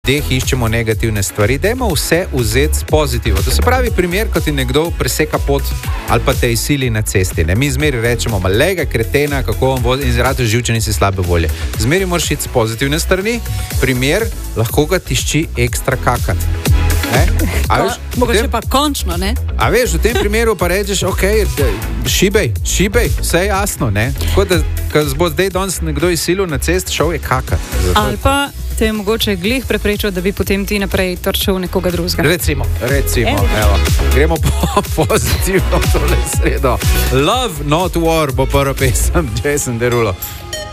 iščemo negativne stvari, dajmo vse vzeti pozitivno. To se pravi primer, ko ti nekdo preseka pot ali pa te izsili na cesti. Ne? Mi zmeri rečemo, malega kretena, kako on vozi in zaradi živčen in si slabe volje. Zmeri moraš iti s pozitivne strani, primer, lahko ga tišči ekstra kakati. Mogoče pa končno, ne? A veš, v tem primeru pa rečeš, ok, šibej, vse je jasno, ne? Tako da, ko bo zdaj danes nekdo izsilil na cest, šel je kakat. Ali pa te je mogoče glih preprečil, da bi potem ti naprej trčil nekoga drugega. Recimo, evo. Gremo pozitivno tole sredo. Love, not war bo prva pesem Jason Derulo.